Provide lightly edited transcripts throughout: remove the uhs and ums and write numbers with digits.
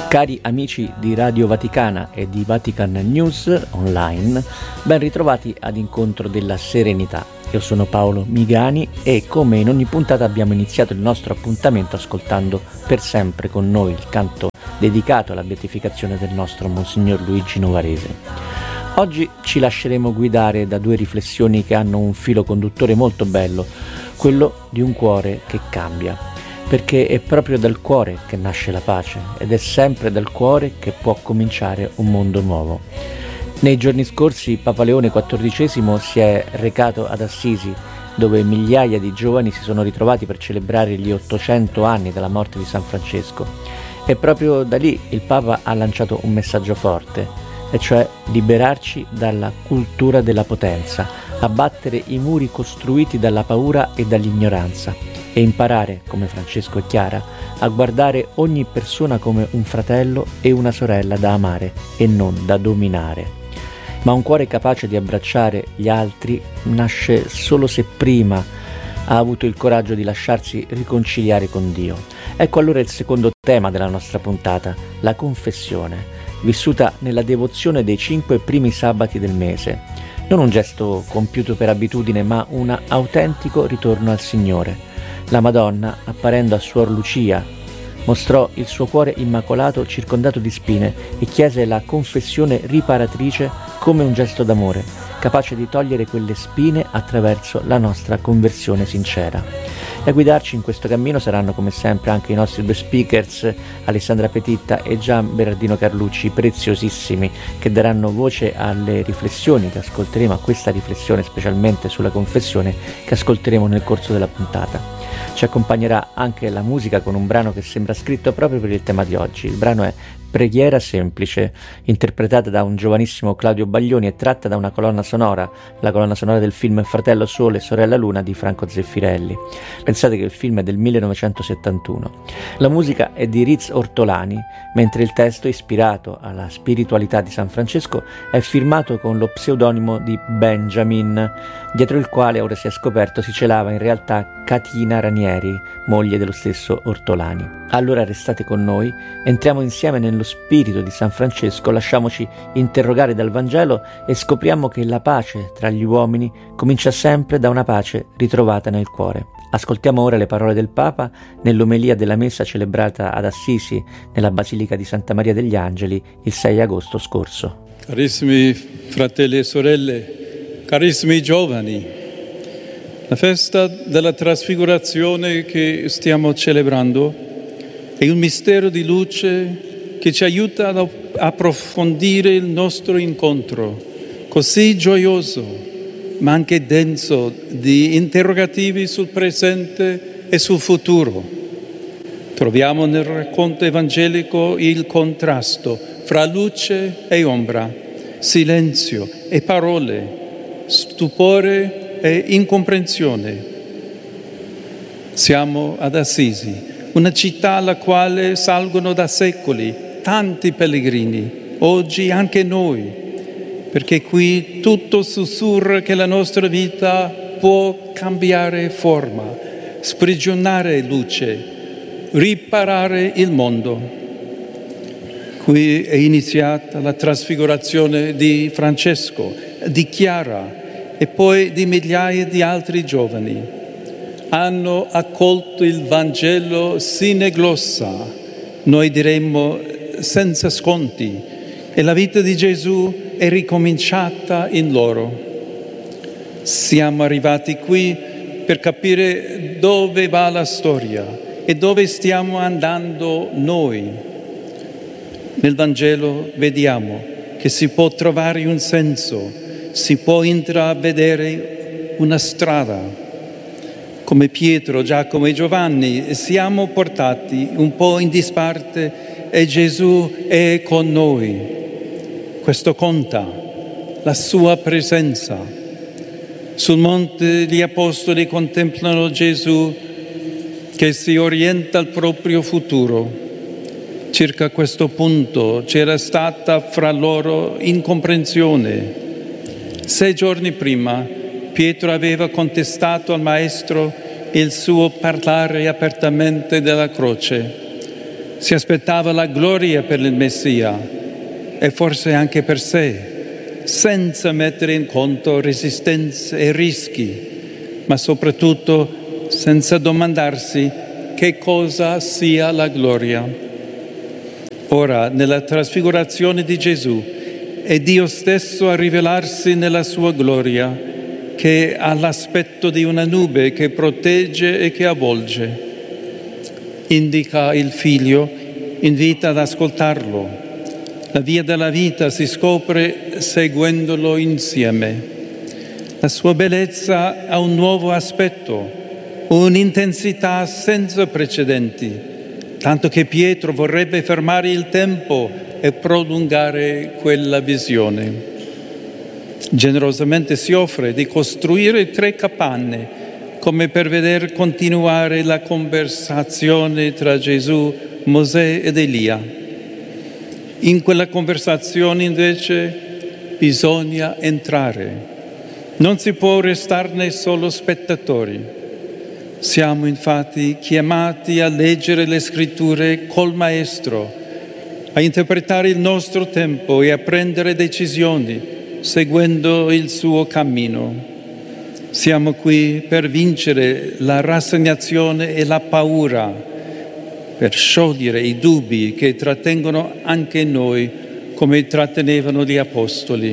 Cari amici di Radio Vaticana e di Vatican News Online, ben ritrovati ad Incontro della Serenità. Io sono Paolo Migani e come in ogni puntata abbiamo iniziato il nostro appuntamento ascoltando per sempre con noi il canto dedicato alla beatificazione del nostro Monsignor Luigi Novarese. Oggi ci lasceremo guidare da due riflessioni che hanno un filo conduttore molto bello, quello di un cuore che cambia. Perché è proprio dal cuore che nasce la pace ed è sempre dal cuore che può cominciare un mondo nuovo. Nei giorni scorsi Papa Leone XIV si è recato ad Assisi, dove migliaia di giovani si sono ritrovati per celebrare gli 800 anni dalla morte di San Francesco. E proprio da lì il Papa ha lanciato un messaggio forte, e cioè liberarci dalla cultura della potenza, abbattere i muri costruiti dalla paura e dall'ignoranza e imparare, come Francesco e Chiara, a guardare ogni persona come un fratello e una sorella da amare e non da dominare. Ma un cuore capace di abbracciare gli altri nasce solo se prima ha avuto il coraggio di lasciarsi riconciliare con Dio. Ecco allora il secondo tema della nostra puntata, la confessione, vissuta nella devozione dei 5 primi sabati del mese. Non un gesto compiuto per abitudine, ma un autentico ritorno al Signore. La Madonna, apparendo a Suor Lucia, mostrò il suo cuore immacolato circondato di spine e chiese la confessione riparatrice come un gesto d'amore, capace di togliere quelle spine attraverso la nostra conversione sincera. E a guidarci in questo cammino saranno come sempre anche i nostri due speakers, Alessandra Petitta e Gian Berardino Carlucci, preziosissimi, che daranno voce alle riflessioni che ascolteremo, a questa riflessione specialmente sulla confessione che ascolteremo nel corso della puntata. Ci accompagnerà anche la musica con un brano che sembra scritto proprio per il tema di oggi. Il brano è Preghiera semplice, interpretata da un giovanissimo Claudio Baglioni e tratta da una colonna sonora, la colonna sonora del film Fratello Sole, Sorella Luna di Franco Zeffirelli. Pensate che il film è del 1971. La musica è di Riz Ortolani, mentre il testo, ispirato alla spiritualità di San Francesco, è firmato con lo pseudonimo di Benjamin, dietro il quale, ora si è scoperto, si celava in realtà Catina Ranieri, moglie dello stesso Ortolani. Allora restate con noi, entriamo insieme nello spirito di San Francesco, lasciamoci interrogare dal Vangelo e scopriamo che la pace tra gli uomini comincia sempre da una pace ritrovata nel cuore. Ascoltiamo ora le parole del Papa nell'omelia della messa celebrata ad Assisi, nella Basilica di Santa Maria degli Angeli, il 6 agosto scorso. Carissimi fratelli e sorelle, carissimi giovani, la festa della trasfigurazione che stiamo celebrando è un mistero di luce che ci aiuta ad approfondire il nostro incontro, così gioioso, ma anche denso di interrogativi sul presente e sul futuro. Troviamo nel racconto evangelico il contrasto fra luce e ombra, silenzio e parole, stupore e incomprensione. Siamo ad Assisi, una città alla quale salgono da secoli tanti pellegrini, oggi anche noi, perché qui tutto sussurra che la nostra vita può cambiare forma, sprigionare luce, riparare il mondo. Qui è iniziata la trasfigurazione di Francesco, di Chiara e poi di migliaia di altri giovani. Hanno accolto il Vangelo sine glossa, noi diremmo senza sconti, e la vita di Gesù è ricominciata in loro. Siamo arrivati qui per capire dove va la storia e dove stiamo andando noi. Nel Vangelo vediamo che si può trovare un senso, si può intravedere una strada. Come Pietro, Giacomo e Giovanni siamo portati un po' in disparte e Gesù è con noi. Questo conta, la sua presenza. Sul monte gli apostoli contemplano Gesù che si orienta al proprio futuro. Circa questo punto c'era stata fra loro incomprensione. 6 giorni prima Pietro aveva contestato al Maestro il suo parlare apertamente della croce. Si aspettava la gloria per il Messia e forse anche per sé, senza mettere in conto resistenze e rischi, ma soprattutto senza domandarsi che cosa sia la gloria. Ora, nella trasfigurazione di Gesù, è Dio stesso a rivelarsi nella sua gloria, che ha l'aspetto di una nube che protegge e che avvolge. Indica il Figlio, invita ad ascoltarlo. La via della vita si scopre seguendolo insieme. La sua bellezza ha un nuovo aspetto, un'intensità senza precedenti, tanto che Pietro vorrebbe fermare il tempo e prolungare quella visione. Generosamente si offre di costruire 3 capanne, come per veder continuare la conversazione tra Gesù, Mosè ed Elia. In quella conversazione invece bisogna entrare. Non si può restarne solo spettatori. Siamo infatti chiamati a leggere le Scritture col Maestro, a interpretare il nostro tempo e a prendere decisioni seguendo il suo cammino. Siamo qui per vincere la rassegnazione e la paura, per sciogliere i dubbi che trattengono anche noi, come trattenevano gli Apostoli.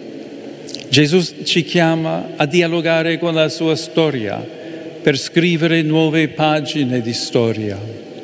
Gesù ci chiama a dialogare con la sua storia, per scrivere nuove pagine di storia.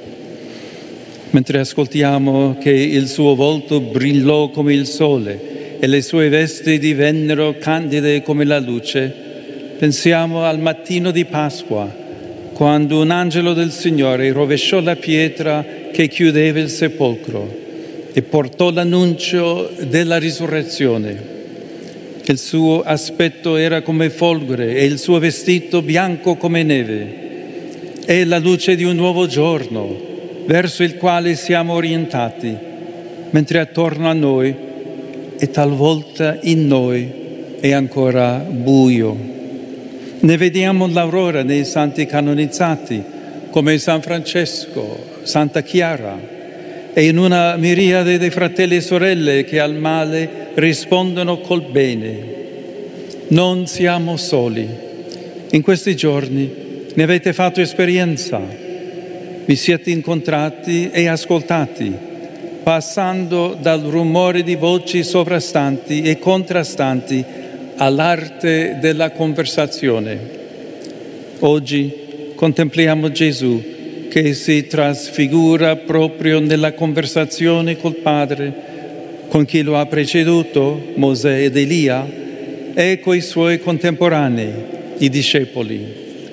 Mentre ascoltiamo che il suo volto brillò come il sole e le sue vesti divennero candide come la luce, pensiamo al mattino di Pasqua, quando un angelo del Signore rovesciò la pietra che chiudeva il sepolcro e portò l'annuncio della risurrezione. Il suo aspetto era come folgore e il suo vestito bianco come neve. È la luce di un nuovo giorno, verso il quale siamo orientati, mentre attorno a noi e talvolta in noi è ancora buio. Ne vediamo l'aurora nei santi canonizzati, come San Francesco, Santa Chiara, e in una miriade di fratelli e sorelle che al male rispondono col bene. Non siamo soli. In questi giorni ne avete fatto esperienza. Vi siete incontrati e ascoltati, passando dal rumore di voci sovrastanti e contrastanti all'arte della conversazione. Oggi contempliamo Gesù che si trasfigura proprio nella conversazione col Padre, con chi lo ha preceduto, Mosè ed Elia, e coi suoi contemporanei, i discepoli.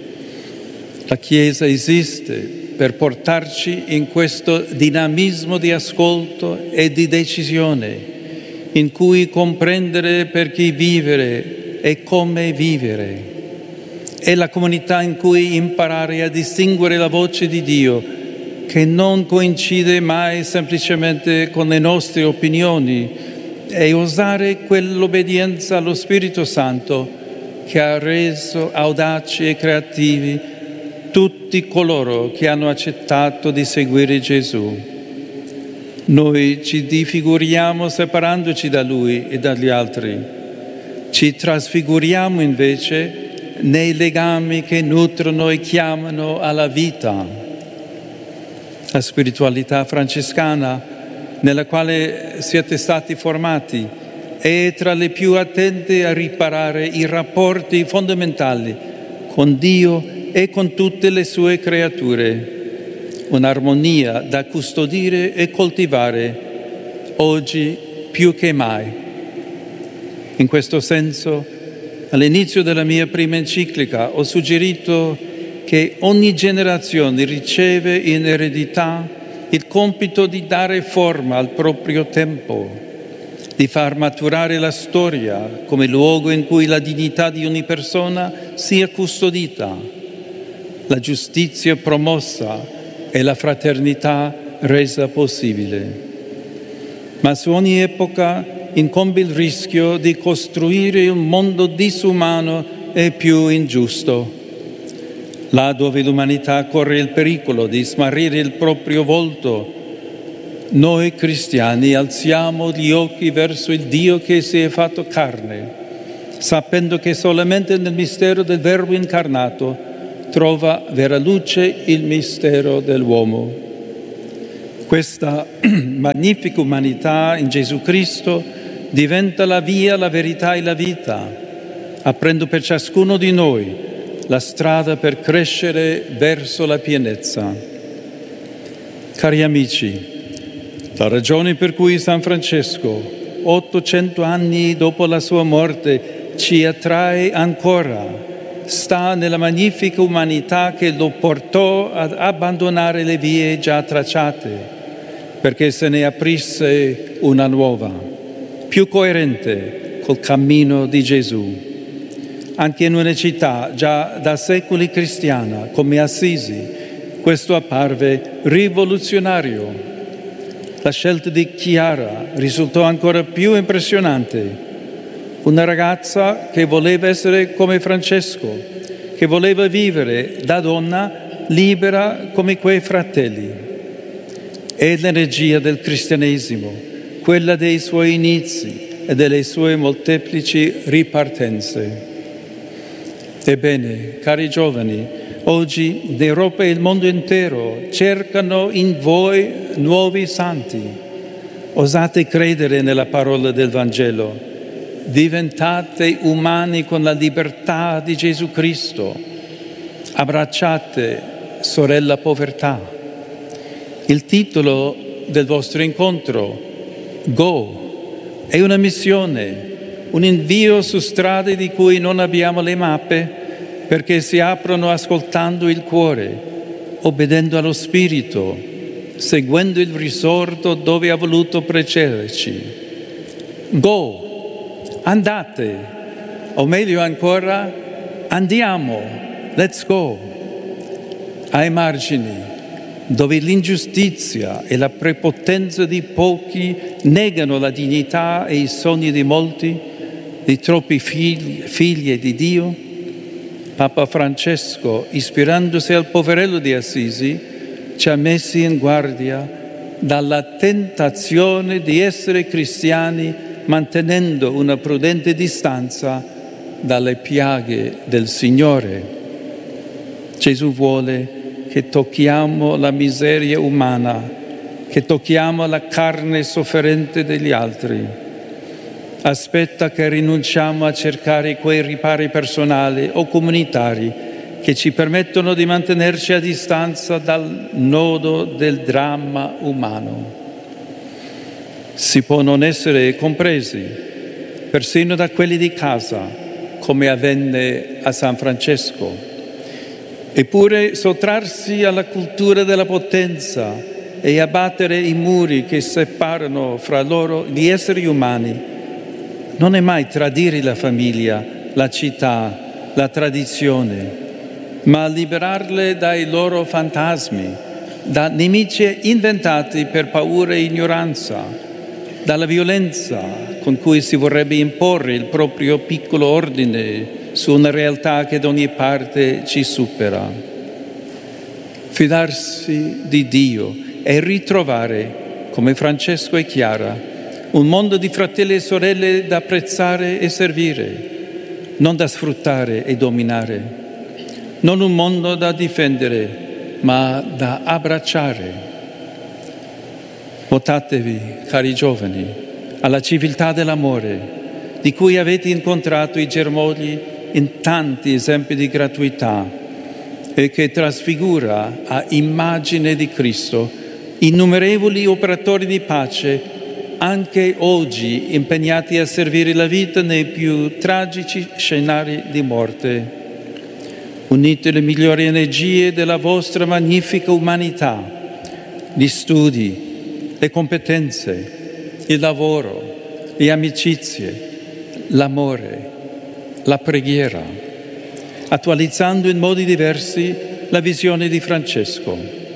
La Chiesa esiste per portarci in questo dinamismo di ascolto e di decisione, in cui comprendere per chi vivere e come vivere. È la comunità in cui imparare a distinguere la voce di Dio, che non coincide mai semplicemente con le nostre opinioni, e usare quell'obbedienza allo Spirito Santo che ha reso audaci e creativi tutti coloro che hanno accettato di seguire Gesù. Noi ci diffiguriamo separandoci da Lui e dagli altri. Ci trasfiguriamo invece nei legami che nutrono e chiamano alla vita. La spiritualità francescana, nella quale siete stati formati, è tra le più attente a riparare i rapporti fondamentali con Dio e con tutte le sue creature, un'armonia da custodire e coltivare oggi più che mai. In questo senso, all'inizio della mia prima enciclica ho suggerito che ogni generazione riceve in eredità il compito di dare forma al proprio tempo, di far maturare la storia come luogo in cui la dignità di ogni persona sia custodita, la giustizia promossa e la fraternità resa possibile. Ma su ogni epoca incombe il rischio di costruire un mondo disumano e più ingiusto, là dove l'umanità corre il pericolo di smarrire il proprio volto Noi cristiani alziamo gli occhi verso il Dio che si è fatto carne, sapendo che solamente nel mistero del Verbo incarnato trova vera luce il mistero dell'uomo. Questa magnifica umanità in Gesù Cristo diventa la via, la verità e la vita, aprendo per ciascuno di noi la strada per crescere verso la pienezza. Cari amici, la ragione per cui San Francesco, 800 anni dopo la sua morte, ci attrae ancora sta nella magnifica umanità che lo portò ad abbandonare le vie già tracciate, perché se ne aprisse una nuova, più coerente col cammino di Gesù. Anche in una città già da secoli cristiana come Assisi, questo apparve rivoluzionario. La scelta di Chiara risultò ancora più impressionante. Una ragazza che voleva essere come Francesco, che voleva vivere da donna libera come quei fratelli. È l'energia del cristianesimo, quella dei suoi inizi e delle sue molteplici ripartenze. Ebbene, cari giovani, oggi l'Europa e il mondo intero cercano in voi nuovi santi. Osate credere nella parola del Vangelo. Diventate umani con la libertà di Gesù Cristo. Abbracciate, sorella povertà. Il titolo del vostro incontro, Go, è una missione, un invio su strade di cui non abbiamo le mappe, perché si aprono ascoltando il cuore, obbedendo allo Spirito, seguendo il risorto dove ha voluto precederci. Go! Andate, o meglio ancora, andiamo, let's go, ai margini, dove l'ingiustizia e la prepotenza di pochi negano la dignità e i sogni di molti, di troppi figli di Dio. Papa Francesco, ispirandosi al poverello di Assisi, ci ha messi in guardia dalla tentazione di essere cristiani mantenendo una prudente distanza dalle piaghe del Signore. Gesù vuole che tocchiamo la miseria umana, che tocchiamo la carne sofferente degli altri. Aspetta che rinunciamo a cercare quei ripari personali o comunitari che ci permettono di mantenerci a distanza dal nodo del dramma umano. Si può non essere compresi, persino da quelli di casa, come avvenne a San Francesco. Eppure sottrarsi alla cultura della potenza e abbattere i muri che separano fra loro gli esseri umani non è mai tradire la famiglia, la città, la tradizione, ma liberarle dai loro fantasmi, da nemici inventati per paura e ignoranza, dalla violenza con cui si vorrebbe imporre il proprio piccolo ordine su una realtà che da ogni parte ci supera. Fidarsi di Dio e ritrovare, come Francesco e Chiara, un mondo di fratelli e sorelle da apprezzare e servire, non da sfruttare e dominare, non un mondo da difendere, ma da abbracciare. Votatevi, cari giovani, alla civiltà dell'amore, di cui avete incontrato i germogli in tanti esempi di gratuità e che trasfigura a immagine di Cristo innumerevoli operatori di pace, anche oggi impegnati a servire la vita nei più tragici scenari di morte. Unite le migliori energie della vostra magnifica umanità, gli studi, le competenze, il lavoro, le amicizie, l'amore, la preghiera, attualizzando in modi diversi la visione di Francesco.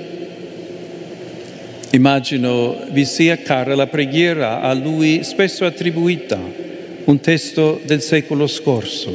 Immagino vi sia cara la preghiera a lui spesso attribuita, un testo del secolo scorso.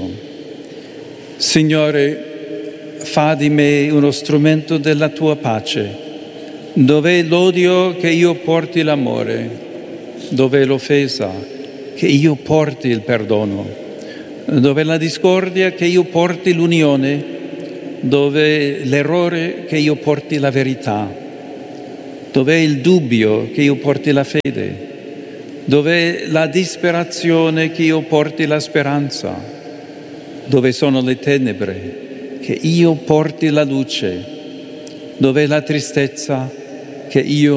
Signore, fa di me uno strumento della tua pace. Dov'è l'odio, che io porti l'amore. Dov'è l'offesa, che io porti il perdono. Dov'è la discordia, che io porti l'unione. Dov'è l'errore, che io porti la verità. Dov'è il dubbio, che io porti la fede. Dov'è la disperazione, che io porti la speranza. Dove sono le tenebre, che io porti la luce. Dov'è la tristezza, che io